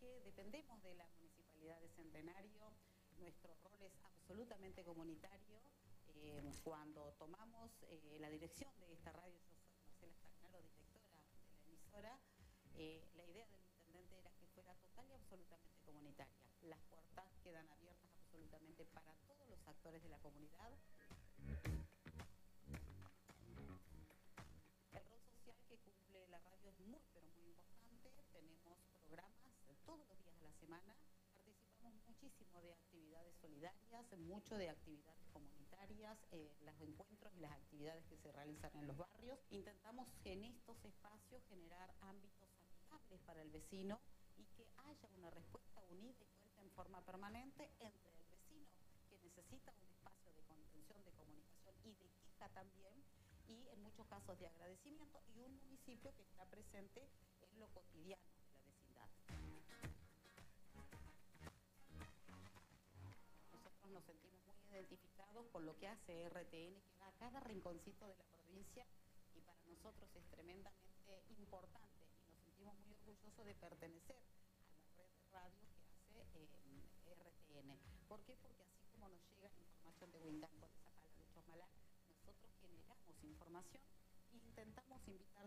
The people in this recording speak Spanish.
porque dependemos de la Municipalidad de Centenario. Nuestro rol es absolutamente comunitario. Cuando tomamos la dirección de esta radio, yo soy Marcela Stagnaro, directora de la emisora, la idea del intendente era que fuera total y absolutamente comunitaria. Las puertas quedan abiertas absolutamente para todos los actores de la comunidad. El rol social que cumple la radio es muy, pero muy importante. Tenemos programas todos los días de la semana. Participamos muchísimo de actividades solidarias, mucho de actividades comunitarias, los encuentros y las actividades que se realizan en los barrios. Intentamos en estos espacios generar ámbitos amigables para el vecino y que haya una respuesta unida y fuerte en forma permanente entre el vecino que necesita un espacio de contención, de comunicación y de queja también, y en muchos casos de agradecimiento, y un municipio que está presente en lo cotidiano de la vecindad. Nosotros nos sentimos muy identificados con lo que hace RTN, que va a cada rinconcito de la provincia, y para nosotros es tremendamente importante y nos sentimos muy orgullosos de pertenecer a la red de radio que hace RTN. ¿Por qué? Porque así como nos llega información de Huincanco, de Zapala, de Chosmalal, nosotros generamos información e intentamos invitar